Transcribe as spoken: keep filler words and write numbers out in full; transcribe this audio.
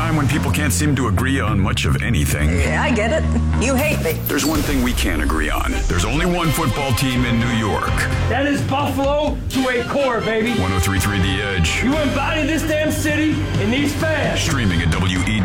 time when people can't seem to agree on much of anything. Yeah, I get it. You hate me. There's one thing we can agree on. There's only one football team in New York. That is Buffalo to a core, baby. one oh three point three The Edge. You embody this damn city and these fans. Streaming at W E